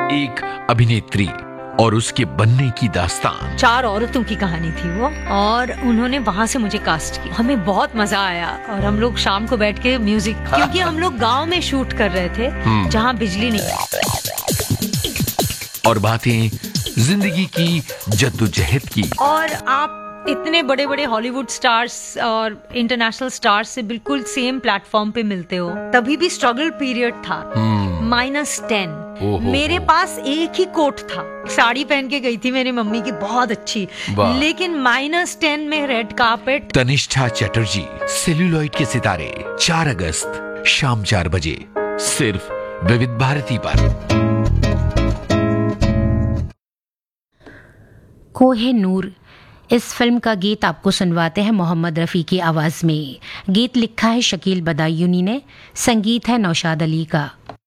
एक अभिनेत्री और उसके बनने की दास्तान। 4 औरतों की कहानी थी वो, और उन्होंने वहाँ से मुझे कास्ट किया। हमें बहुत मजा आया, और हम लोग शाम को बैठ के म्यूजिक, क्योंकि हम लोग गांव में शूट कर रहे थे जहाँ बिजली नहीं। और बातें जिंदगी की जद्दोजहद की। और आप इतने बड़े बड़े हॉलीवुड स्टार्स और इंटरनेशनल स्टार्स से बिल्कुल सेम प्लेटफॉर्म पे मिलते हो। तभी भी स्ट्रगल पीरियड था। -10 मेरे पास एक ही कोट था। साड़ी पहन के गई थी मेरी मम्मी की, बहुत अच्छी, लेकिन -10 में red carpet. Tanishtha Chatterjee, celluloid के सितारे, 4 अगस्त शाम 4 बजे, सिर्फ विविध भारती पर। कोहिनूर, इस फिल्म का गीत आपको सुनवाते हैं मोहम्मद रफ़ी की आवाज़ में। गीत लिखा है शकील बदायूनी ने, संगीत है नौशाद अली का।